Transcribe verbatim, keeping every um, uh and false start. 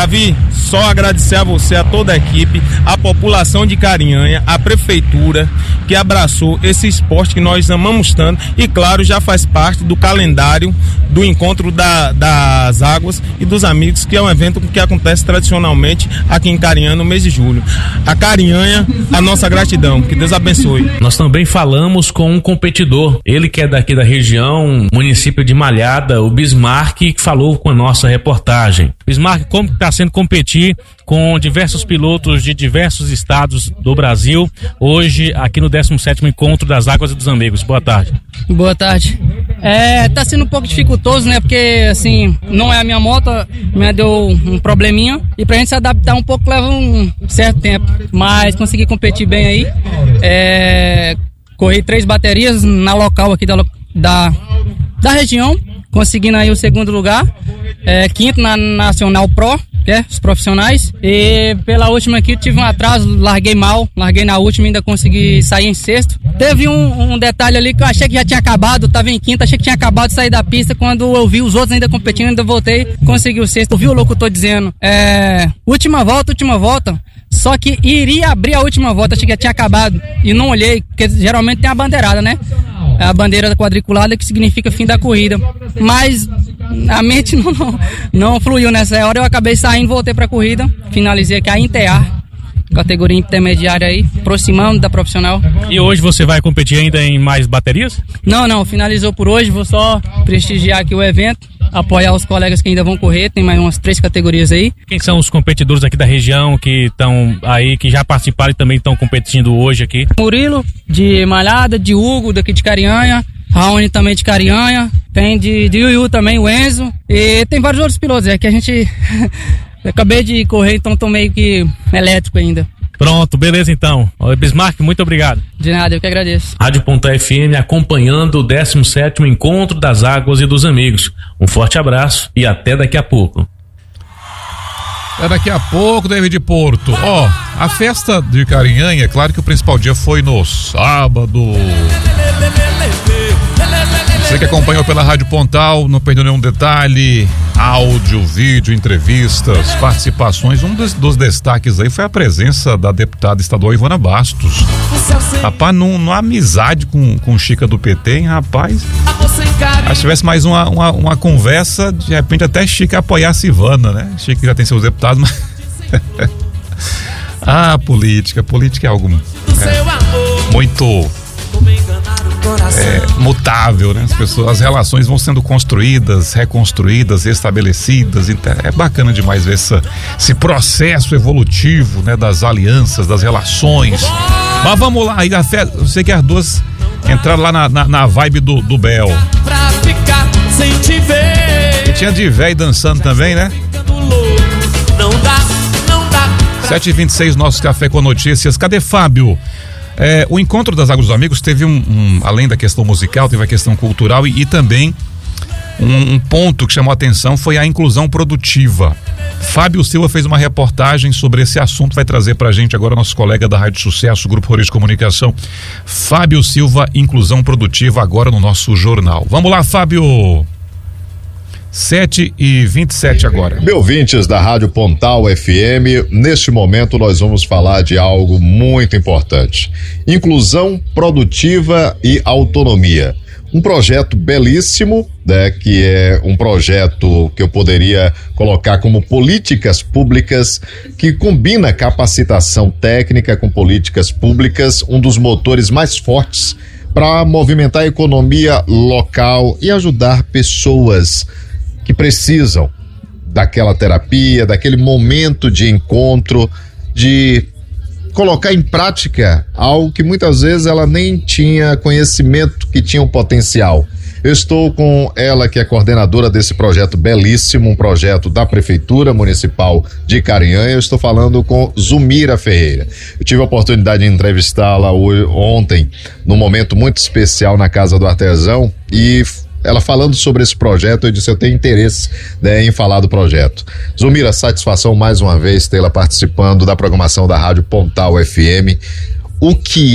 Davi, só agradecer a você, a toda a equipe, a população de Carinhanha, a prefeitura que abraçou esse esporte que nós amamos tanto e, claro, já faz parte do calendário do Encontro da, das Águas e dos Amigos, que é um evento que acontece tradicionalmente aqui em Carinhanha no mês de julho. A Carinhanha, a nossa gratidão, que Deus abençoe. Nós também falamos com um competidor, ele que é daqui da região, município de Malhada, o Bismarck, que falou com a nossa reportagem. Bismarck, como está sendo competir com diversos pilotos de diversos estados do Brasil, hoje aqui no décimo sétimo Encontro das Águas e dos Amigos? Boa tarde. Boa tarde. É, tá sendo um pouco dificultoso, né? Porque, assim, não é a minha moto, me deu um probleminha. E pra gente se adaptar um pouco leva um certo tempo. Mas consegui competir bem aí. É, corri três baterias na local aqui da, da, da região, conseguindo aí o segundo lugar. É, quinto na Nacional Pro, que é os profissionais. E pela última aqui tive um atraso, larguei mal, larguei na última e ainda consegui sair em sexto. Teve um, um detalhe ali que eu achei que já tinha acabado, tava em quinta, achei que tinha acabado de sair da pista. Quando eu vi os outros ainda competindo, ainda voltei, consegui o sexto. Ouvi o locutor dizendo, é, última volta, última volta. Só que iria abrir a última volta, achei que já tinha acabado. E não olhei, porque geralmente tem a bandeirada, né? A bandeira quadriculada, que significa fim da corrida. Mas a mente não, não, não fluiu nessa hora, eu acabei saindo, voltei pra corrida, finalizei aqui a Intear, categoria intermediária aí, aproximando da profissional. E hoje você vai competir ainda em mais baterias? Não, não, finalizou por hoje, vou só prestigiar aqui o evento, apoiar os colegas que ainda vão correr, tem mais umas três categorias aí. Quem são os competidores aqui da região que estão aí, que já participaram e também estão competindo hoje aqui? Murilo, de Malhada, de Hugo, daqui de Carinhanha, Raoni também de Carinhanha, tem de, de Yuyu também, o Enzo, e tem vários outros pilotos, é que a gente... Eu acabei de correr, então tô meio que elétrico ainda. Pronto, beleza então. Bismarck, muito obrigado. De nada, eu que agradeço. Rádio Ponta F M acompanhando o décimo sétimo Encontro das Águas e dos Amigos. Um forte abraço e até daqui a pouco. É daqui a pouco, David Porto. Ó, oh, a festa de Carinhanha, é claro que o principal dia foi no sábado. Você que acompanhou pela Rádio Pontal, não perdeu nenhum detalhe, áudio, vídeo, entrevistas, participações. Um dos, dos destaques aí foi a presença da deputada estadual Ivana Bastos. Rapaz, numa amizade com, com Chica do P T, hein, rapaz? Se tivesse mais uma, uma, uma conversa, de repente até Chica apoiasse Ivana, né? Chica já tem seus deputados, mas... ah, política, política é algo é, muito... É, mutável, né? As pessoas, as relações vão sendo construídas, reconstruídas, estabelecidas. É bacana demais ver essa, esse processo evolutivo, né? Das alianças, das relações. Mas vamos lá, aí a fé, eu sei que as duas entraram lá na, na, na vibe do, do Bel. E tinha de véio dançando também, né? sete e vinte e seis, nosso Café com Notícias. Cadê Fábio? É, o Encontro das Águas dos Amigos teve um, um, além da questão musical, teve a questão cultural e, e também um, um ponto que chamou a atenção foi a inclusão produtiva. Fábio Silva fez uma reportagem sobre esse assunto, vai trazer pra gente agora nosso colega da Rádio Sucesso, Grupo Roriz de Comunicação, Fábio Silva, inclusão produtiva, agora no nosso jornal. Vamos lá, Fábio! sete e vinte e sete agora. Meu ouvintes da Rádio Pontal F M, neste momento nós vamos falar de algo muito importante: inclusão produtiva e autonomia. Um projeto belíssimo, né, que é um projeto que eu poderia colocar como políticas públicas, que combina capacitação técnica com políticas públicas, um dos motores mais fortes para movimentar a economia local e ajudar pessoas que precisam daquela terapia, daquele momento de encontro, de colocar em prática algo que muitas vezes ela nem tinha conhecimento que tinha um potencial. Eu estou com ela, que é coordenadora desse projeto belíssimo, um projeto da Prefeitura Municipal de Carinhanha. Eu estou falando com Zumira Ferreira. Eu tive a oportunidade de entrevistá-la ontem, num momento muito especial na Casa do Artesão, e ela falando sobre esse projeto, eu disse, eu tenho interesse, né, em falar do projeto. Zumira, satisfação mais uma vez tê-la participando da programação da Rádio Pontal F M. O que